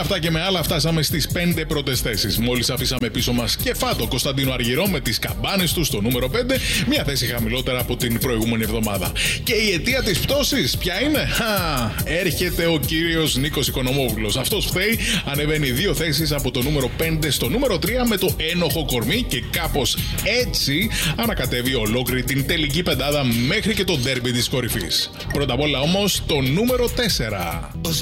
αυτά και με άλλα φτάσαμε στις 5 πρώτες θέσεις. Μόλις αφήσαμε πίσω μας και Φάτο Κωνσταντίνο Αργυρό με τις καμπάνες του στο νούμερο 5, μια θέση χαμηλότερα από την προηγούμενη εβδομάδα. Και η αιτία της πτώσης ποια είναι? Έρχεται ο κύριος Νίκος Οικονομόπουλος. Αυτός φταίει, ανεβαίνει 2 θέσεις από το νούμερο 5 στο νούμερο 3 με το ένοχο κορμί και κάπως έτσι ανακατεύει ολόκληρη την τελική πεντάδα μέχρι και το ντέρμπι της κορυφής. Πρώτα απ' όλα όμως το νούμερο 4.